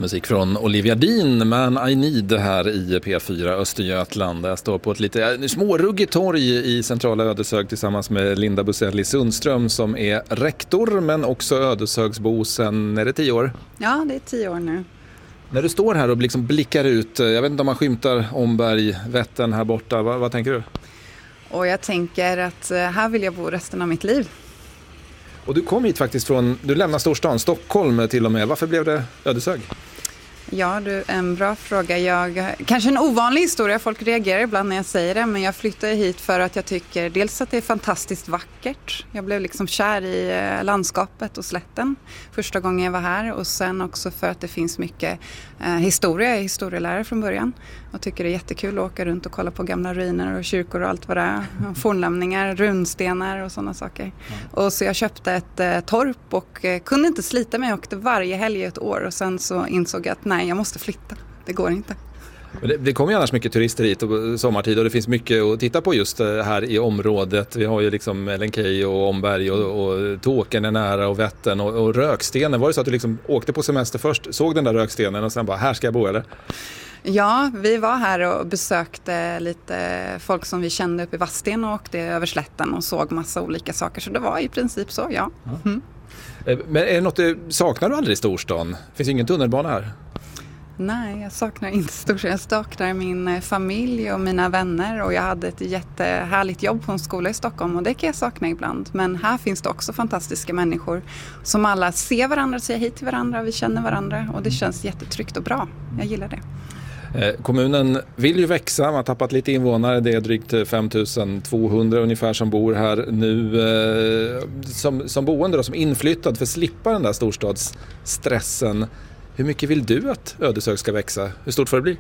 Musik från Olivia Dean, Man I Need här i P4 Östergötland. Jag står på ett lite småruggigt torg i centrala Ödeshög tillsammans med Linda Buselli Sundström som är rektor men också Ödeshögsbo sedan, är det 10 år? Ja, det är 10 år nu. När du står här och liksom blickar ut, jag vet inte om man skymtar Omberg, Vättern här borta, vad tänker du? Och jag tänker att här vill jag bo resten av mitt liv. Och du kom hit faktiskt du lämnar storstan, Stockholm till och med. Varför blev det Ödeshög? Ja, en bra fråga. Kanske en ovanlig historia, folk reagerar ibland när jag säger det, men jag flyttade hit för att jag tycker dels att det är fantastiskt vackert. Jag blev liksom kär i landskapet och slätten första gången jag var här, och sen också för att det finns mycket historia. Jag är historielärare från början och tycker det är jättekul att åka runt och kolla på gamla ruiner och kyrkor och allt vad det är. Fornlämningar, runstenar och sådana saker. Och så jag köpte ett torp och kunde inte slita mig. Jag åkte varje helg i ett år och sen så insåg jag att nej, jag måste flytta. Det går inte. Det kommer ju annars mycket turister hit och sommartid och det finns mycket att titta på just här i området. Vi har ju liksom LNK och Omberg och Tåkern är nära och Vättern och Rökstenen. Var det så att du liksom åkte på semester först, såg den där Rökstenen och sen bara, här ska jag bo eller? Ja, vi var här och besökte lite folk som vi kände uppe i Vadsten och åkte över slätten och såg massa olika saker. Så det var i princip så, ja. Mm. Men är det något du saknar du aldrig i storstan? Finns ingen tunnelbana här? Nej, jag saknar inte storstan. Jag saknar min familj och mina vänner, och jag hade ett jättehärligt jobb på en skola i Stockholm och det kan jag sakna ibland. Men här finns det också fantastiska människor som alla ser varandra, säger hej till varandra, vi känner varandra och det känns jättetryggt och bra. Jag gillar det. Kommunen vill ju växa, man har tappat lite invånare, det är drygt 5200 ungefär som bor här nu som boende då, som inflyttad för att slippa den där storstadsstressen. Hur mycket vill du att Ödeshög ska växa? Hur stort får det bli?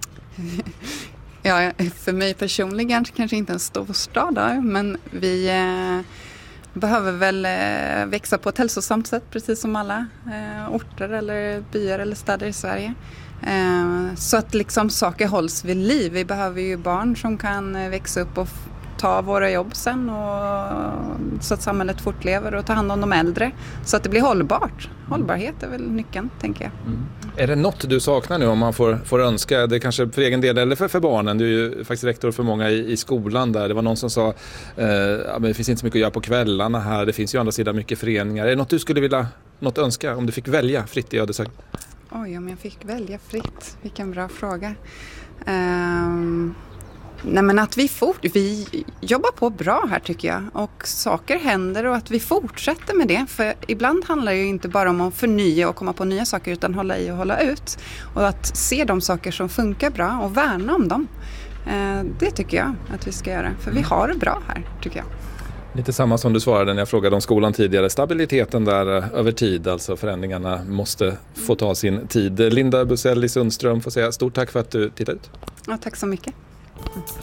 Ja, för mig personligen kanske inte en storstad då, men vi behöver väl växa på ett hälsosamt sätt precis som alla orter eller byar eller städer i Sverige. Så att liksom saker hålls vid liv. Vi behöver ju barn som kan växa upp och ta våra jobb sen, och så att samhället fortlever och ta hand om de äldre så att det blir hållbart. Hållbarhet är väl nyckeln, tänker jag. Mm. Är det något du saknar nu om man får önska? Det kanske för egen del eller för barnen. Du är ju faktiskt rektor för många i skolan där. Det var någon som sa men det finns inte så mycket att göra på kvällarna här. Det finns ju andra sidan mycket föreningar. Är det något du skulle vilja önska om du fick välja fritt i Ödeshög? Oj, om jag fick välja fritt. Vilken bra fråga. Nej, men att vi jobbar på bra här tycker jag, och saker händer och att vi fortsätter med det, för ibland handlar det ju inte bara om att förnya och komma på nya saker utan hålla i och hålla ut och att se de saker som funkar bra och värna om dem. Det tycker jag att vi ska göra, för vi har det bra här tycker jag. Lite samma som du svarade när jag frågade om skolan tidigare. Stabiliteten där över tid, alltså förändringarna måste få ta sin tid. Linda Buselli Sundström får säga stort tack för att du tittade ut. Ja, tack så mycket.